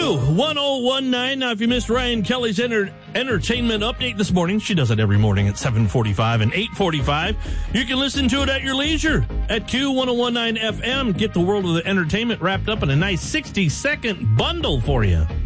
Q1019. Now, if you missed Ryan Kelly's entertainment update this morning, she does it every morning at 7:45 and 8:45. You can listen to it at your leisure at Q1019 FM. Get the world of the entertainment wrapped up in a nice 60-second bundle for you.